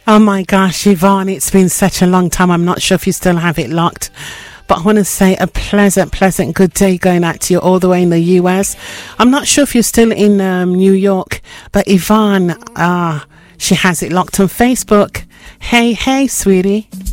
Oh my gosh, Yvonne, it's been such a long time. I'm not sure if you still have it locked. But I want to say a pleasant good day going out to you all the way in the US. I'm not sure if you're still in New York, but Yvonne, she has it locked on Facebook. Hey, sweetie.